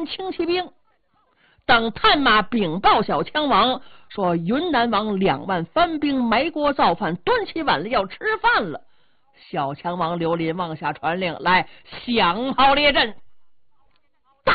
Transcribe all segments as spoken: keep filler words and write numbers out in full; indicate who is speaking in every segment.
Speaker 1: 千轻骑兵。等探马禀报小羌王说云南王两万番兵埋锅造饭，端起碗来要吃饭了。小羌王刘林望下传令来，响炮列阵。到，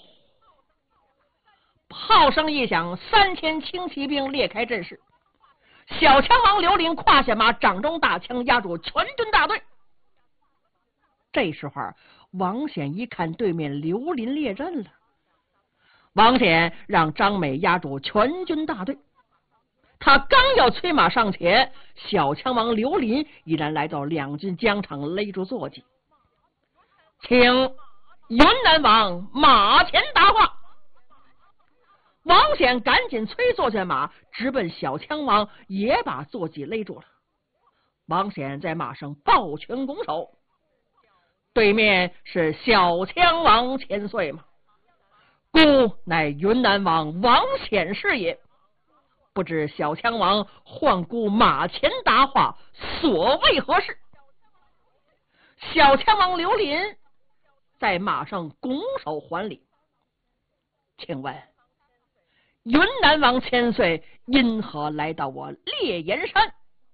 Speaker 1: 炮声一响，三千轻骑兵列开阵势。小羌王刘林胯下马，掌中大枪，压住全军大队。这时候王显一看对面刘林列阵了，王显让张美压住全军大队。他刚要催马上前，小羌王刘林已然来到两军疆场，勒住坐骑，请云南王马前答话。王显赶紧催坐下马，直奔小羌王，也把坐骑勒住了。王显在马上抱拳拱手，对面是小羌王千岁吗？孤乃云南王王显是也，不知小羌王唤孤马前答话，所谓何事？小羌王刘林在马上拱手还礼，请问云南王千岁因何来到我烈焰山？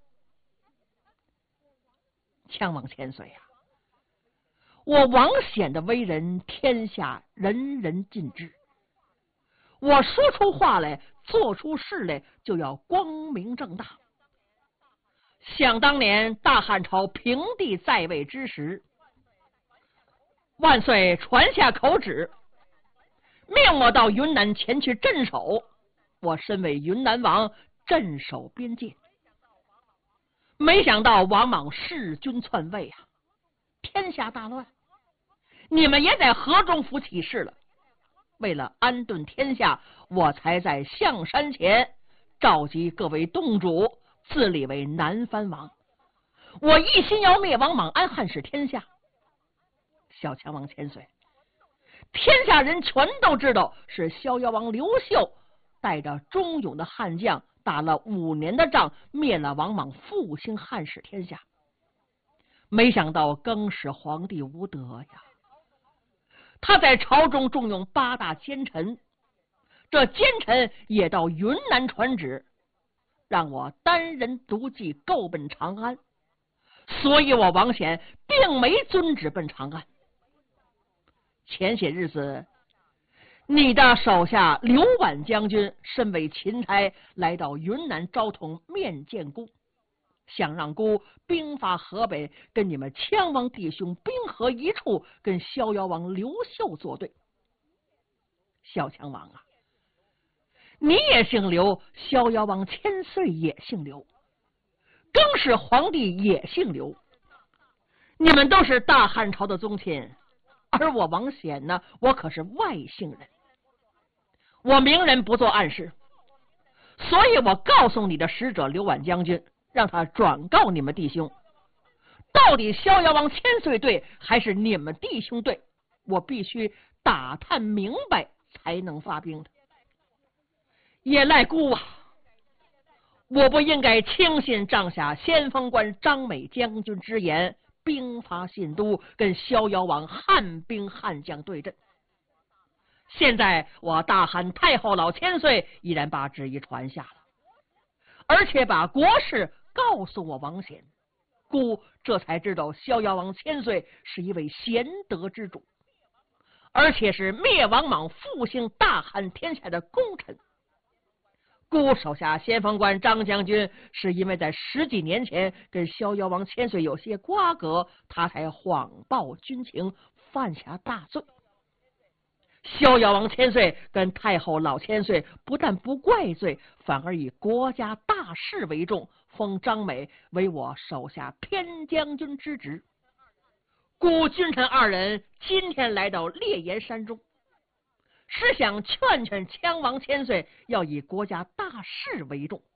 Speaker 1: 羌王千岁啊，我王显的为人，天下人人尽知。我说出话来，做出事来，就要光明正大。想当年大汉朝平帝在位之时，万岁传下口旨，命我到云南前去镇守。我身为云南王，镇守边界。没想到王莽弑君篡位啊，天下大乱。你们也在河中府起事了。为了安顿天下，我才在象山前召集各位洞主，自立为南藩王。我一心要灭王莽，安汉室天下。小羌王千岁，天下人全都知道是逍遥王刘秀带着忠勇的汉将打了五年的仗，灭了王莽，复兴汉室天下。没想到更始皇帝无德呀，他在朝中重用八大奸臣，这奸臣也到云南传旨，让我单人独骑够奔长安，所以我王显并没遵旨奔长安。前些日子，你的手下刘婉将军身为钦差，来到云南昭通面见孤，想让孤兵发河北，跟你们羌王弟兄兵合一处，跟逍遥王刘秀作对。小羌王啊，你也姓刘，逍遥王千岁也姓刘，更是皇帝也姓刘，你们都是大汉朝的宗亲，而我王显呢，我可是外姓人。我明人不做暗事，所以我告诉你的使者刘婉将军，让他转告你们弟兄，到底逍遥王千岁对还是你们弟兄对，我必须打探明白才能发兵的。也赖孤啊，我不应该轻信帐下先锋官张美将军之言，兵发信都，跟逍遥王汉兵汉将对阵。现在我大汉太后老千岁依然把旨意传下了，而且把国事告诉我王显，孤这才知道逍遥王千岁是一位贤德之主，而且是灭王莽复兴大汉天下的功臣。孤手下先锋官张将军是因为在十几年前跟逍遥王千岁有些瓜葛，他才谎报军情，犯下大罪。逍遥王千岁跟太后老千岁不但不怪罪，反而以国家大事为重，封张美为我手下偏将军之职。故君臣二人今天来到烈焰山中，是想劝劝羌王千岁要以国家大事为重。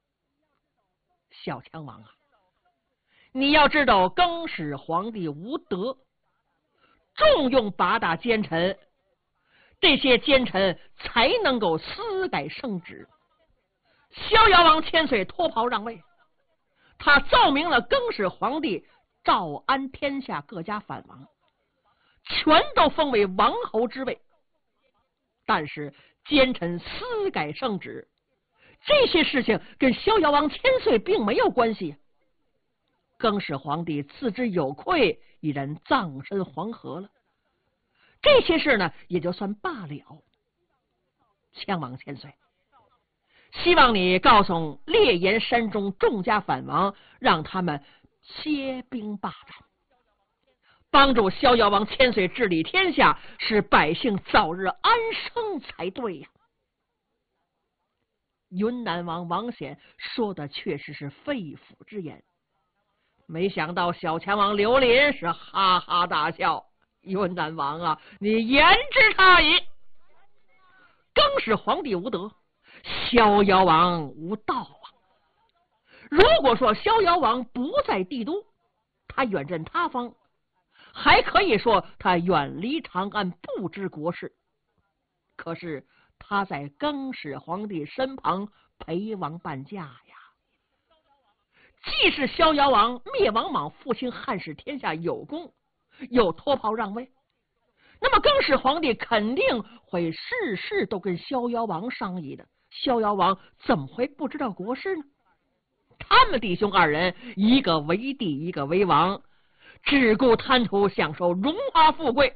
Speaker 1: 小羌王啊，你要知道更始皇帝无德，重用八大奸臣，这些奸臣才能够私改圣旨。逍遥王千岁脱袍让位，他奏明了更始皇帝诏安天下各家藩王，全都封为王侯之位。 但是奸臣私改圣旨，这些事情跟逍遥王千岁并没有关系。更始皇帝自知有愧，已然葬身黄河了。这些事呢，也就算罢了。羌王千岁，希望你告诉烈焰山中众家反王，让他们歇兵罢战，帮助逍遥王千岁治理天下，使百姓早日安生才对呀。云南王王显说的确实是肺腑之言，没想到小强王刘林是哈哈大笑。云南王啊，你言之差矣。更始皇帝无德，逍遥王无道啊！如果说逍遥王不在帝都，他远镇他方，还可以说他远离长安，不知国事。可是他在更始皇帝身旁陪王伴驾呀。既是逍遥王灭王莽复兴汉室天下有功，又脱袍让位，那么更始皇帝肯定会事事都跟逍遥王商议的。逍遥王怎么会不知道国事呢？他们弟兄二人，一个为帝，一个为王，只顾贪图享受荣华富贵。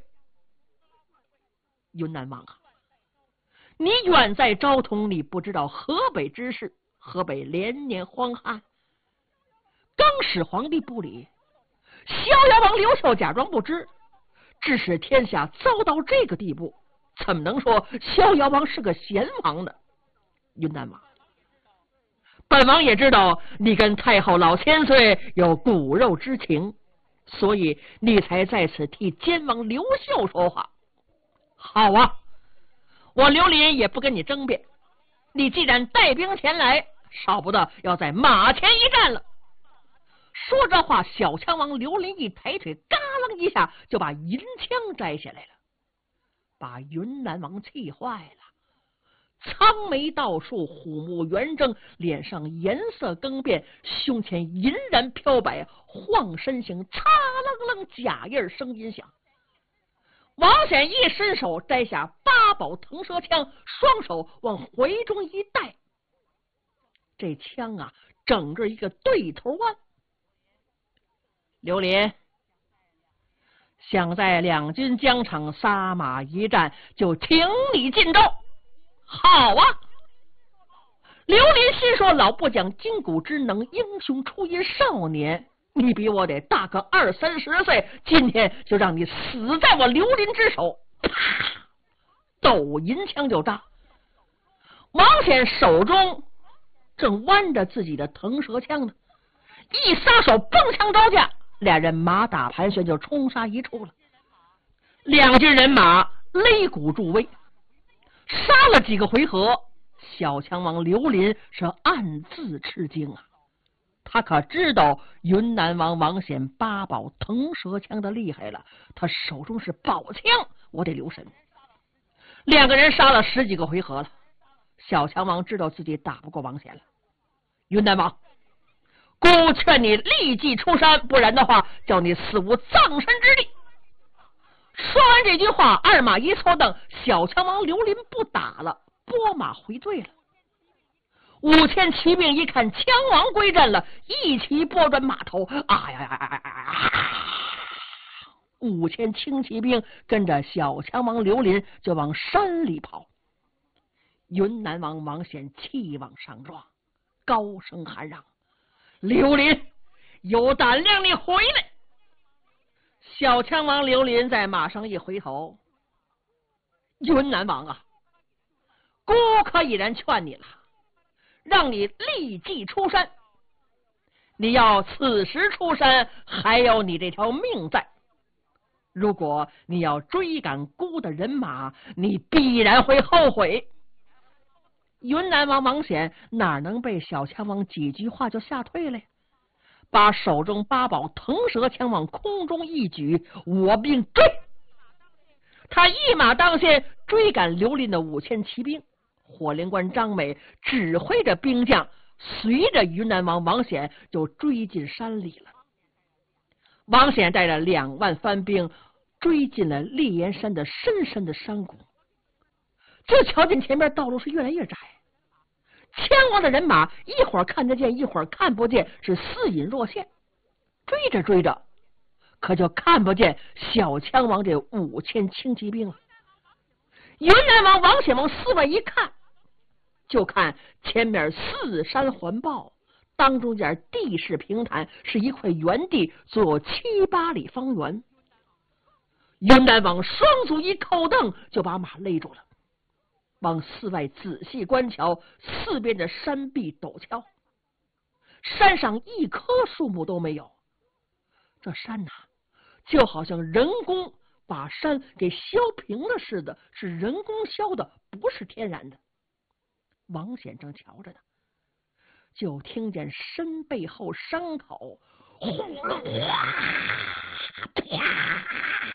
Speaker 1: 云南王啊，你远在昭通，你不知道河北之事，河北连年荒旱。更始皇帝不理，逍遥王刘秀假装不知，致使天下遭到这个地步，怎么能说逍遥王是个贤王呢？云南王，本王也知道你跟太后老千岁有骨肉之情，所以你才在此替奸王刘秀说话。好啊，我刘林也不跟你争辩，你既然带兵前来，少不得要在马前一战了。说这话，小枪王刘林一抬腿，嘎楞一下就把银枪摘下来了，把云南王气坏了。苍眉倒竖，虎目圆睁，脸上颜色更变，胸前银然飘摆，晃身形，擦楞楞，假印声音响。王显一伸手摘下八宝腾蛇枪，双手往怀中一带，这枪啊，整个一个对头弯。刘林想在两军疆场撒马一战，就请你进州。好啊！刘林心说，老不讲筋骨之能，英雄出于少年，你比我得大个二三十岁，今天就让你死在我刘林之手。啪，抖银枪就扎。王显手中正弯着自己的腾蛇枪呢，一撒手，蹦枪招架，俩人马打盘旋，就冲杀一处了。两军人马擂鼓助威，杀了几个回合，小强王刘林是暗自吃惊啊！他可知道云南王王显八宝腾蛇枪的厉害了，他手中是宝枪，我得留神。两个人杀了十几个回合了，小强王知道自己打不过王显了。云南王，孤劝你立即出山，不然的话，叫你死无葬身之地。说完这句话，二马一错蹬，小强王刘林不打了，拨马回队了。五千骑兵一看强王归阵了，一起拨转马头，啊呀呀呀呀！五千轻骑兵跟着小强王刘林就往山里跑。云南王王显气往上撞，高声喊嚷：“刘林，有胆量你回来！”小强王刘林在马上一回头：“云南王啊，孤可已然劝你了，让你立即出山。你要此时出山，还有你这条命在。如果你要追赶孤的人马，你必然会后悔。”云南王王显哪能被小强王几句话就吓退了呀？把手中八宝腾蛇枪往空中一举，我命追！他一马当先，追赶刘林的五千骑兵。火灵官张美指挥着兵将，随着云南王王显就追进山里了。王显带着两万番兵追进了烈焰山的深深的山谷。 就瞧见前面道路是越来越窄，枪王的人马一会儿看得见，一会儿看不见，是似隐若现。追着追着，可就看不见小枪王这五千轻骑兵了。云南王王显王四外一看，就看前面四山环抱，当中间地势平坦，是一块原地，足有七八里方圆。云南王双足一扣蹬，就把马勒住了，往四外仔细观瞧，四边的山壁陡峭，山上一棵树木都没有。这山呐、啊，就好像人工把山给削平了似的，是人工削的，不是天然的。王显正瞧着呢，就听见山背后山口轰隆啪，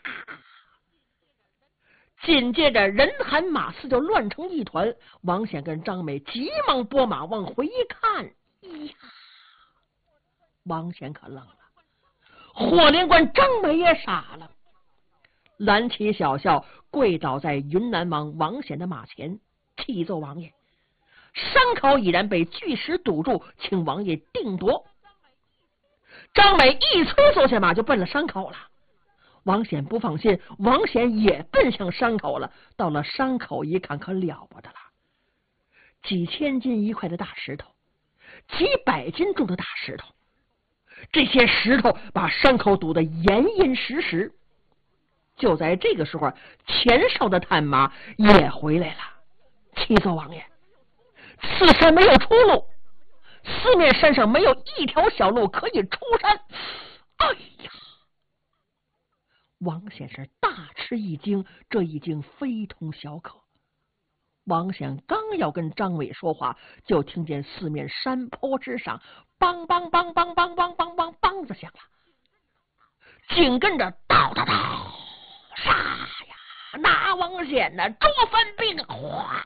Speaker 1: 紧接着人喊马嘶就乱成一团。王显跟张美急忙拨马往回一看，呀，王显可愣了，火灵官张美也傻了，蓝旗小校跪倒在云南王王显的马前，启奏王爷，山口已然被巨石堵住，请王爷定夺。张美一催坐下马就奔了山口了。王显不放心，王显也奔向山口了。到了山口一看，可了不得了，几千斤一块的大石头，几百斤重的大石头，这些石头把山口堵得严严实实。就在这个时候，前哨的探马也回来了，启奏王爷，此山没有出路，四面山上没有一条小路可以出山。哎呀！王显是大吃一惊，这已经非同小可。王显刚要跟张伟说话，就听见四面山坡之上梆梆梆梆梆梆梆梆梆子响了，紧跟着叨叨叨，杀呀！拿王显呢，捉翻兵，哗！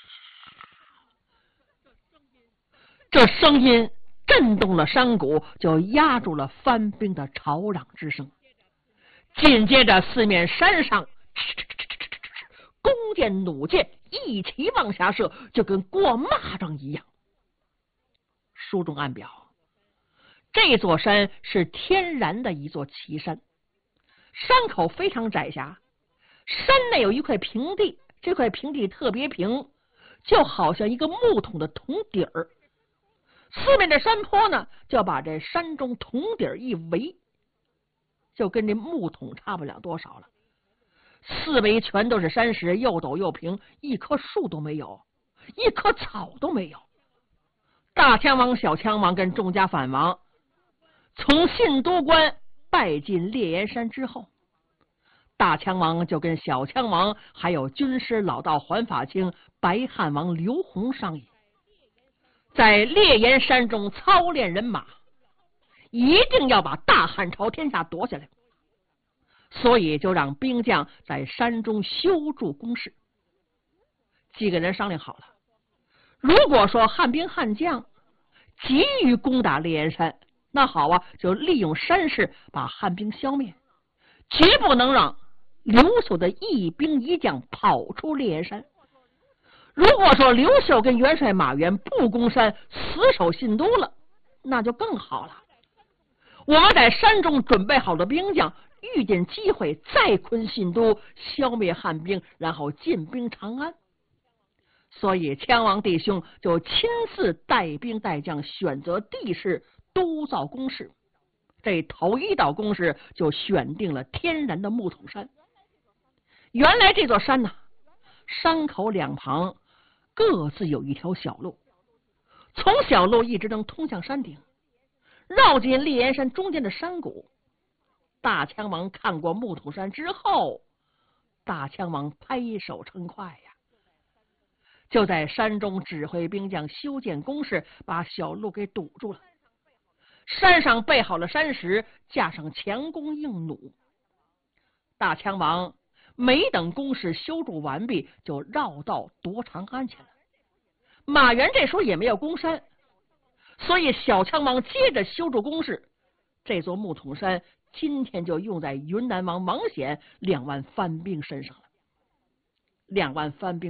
Speaker 1: 这声音震动了山谷，就压住了翻兵的吵嚷之声。紧接着四面山上弓箭弩箭一齐往下射，就跟过蚂蚱一样。书中暗表，这座山是天然的一座奇山，山口非常窄狭，山内有一块平地，这块平地特别平，就好像一个木桶的桶底儿。四面的山坡呢，就把这山中桶底儿一围，就跟这木桶差不了多少了。四围全都是山石，又陡又平，一棵树都没有，一棵草都没有。大羌王、小羌王跟众家反王从信都关拜进烈焰山之后，大羌王就跟小羌王还有军师老道环法清、白汉王刘弘商议，在烈焰山中操练人马，一定要把大汉朝天下夺下来。所以就让兵将在山中修筑工事。几个人商量好了，如果说汉兵汉将急于攻打烈焰山，那好啊，就利用山势把汉兵消灭，绝不能让刘秀的一兵一将跑出烈焰山。如果说刘秀跟元帅马援不攻山，死守信都了，那就更好了。我们在山中准备好的兵将，遇见机会再困信都，消灭汉兵，然后进兵长安。所以羌王弟兄就亲自带兵带将，选择地势，督造工事。这头一道工事就选定了天然的木桶山。原来这座山呢、啊，山口两旁各自有一条小路，从小路一直能通向山顶，绕进烈焰山中间的山谷。大羌王看过木桶山之后，大羌王拍手称快呀，就在山中指挥兵将修建工事，把小路给堵住了。山上备好了山石，架上强弓硬弩。大羌王没等工事修筑完毕，就绕道夺长安去了。马援这时候也没有攻山，所以小羌王接着修筑工事。这座木桶山今天就用在云南王王显两万番兵身上了。两万番兵